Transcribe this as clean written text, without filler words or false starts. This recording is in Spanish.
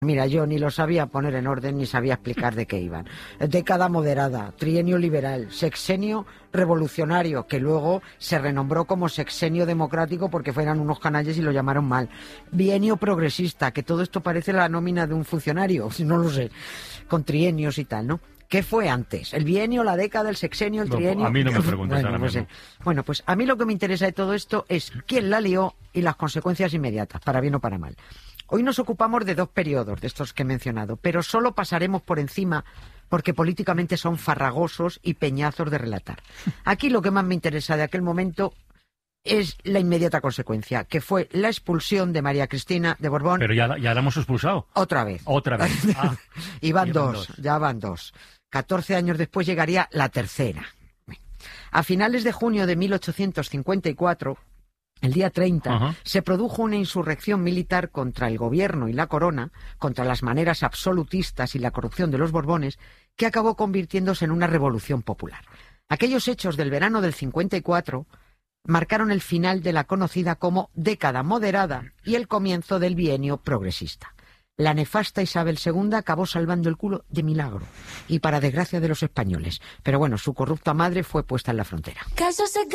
Mira, yo ni lo sabía poner en orden ni sabía explicar de qué iban. Década moderada, trienio liberal, sexenio revolucionario, que luego se renombró como sexenio democrático porque fueran unos canalles y lo llamaron mal. Bienio progresista, que todo esto parece la nómina de un funcionario, no lo sé, con trienios y tal, ¿no? ¿Qué fue antes? ¿El bienio, la década, el sexenio, el trienio? A mí no me preguntes ahora mismo. Bueno, pues a mí lo que me interesa de todo esto es quién la lió y las consecuencias inmediatas, para bien o para mal. Hoy nos ocupamos de dos periodos de estos que he mencionado, pero solo pasaremos por encima porque políticamente son farragosos y peñazos de relatar. Aquí lo que más me interesa de aquel momento es la inmediata consecuencia, que fue la expulsión de María Cristina de Borbón. Pero ya la hemos expulsado. Otra vez. Otra vez. Ah, y van dos, ya van dos. 14 años después llegaría la tercera. A finales de junio de 1854... el día 30, se produjo una insurrección militar contra el gobierno y la corona, contra las maneras absolutistas y la corrupción de los Borbones, que acabó convirtiéndose en una revolución popular. Aquellos hechos del verano del 54 marcaron el final de la conocida como década moderada y el comienzo del bienio progresista. La nefasta Isabel II acabó salvando el culo de milagro, y para desgracia de los españoles. Pero bueno, su corrupta madre fue puesta en la frontera.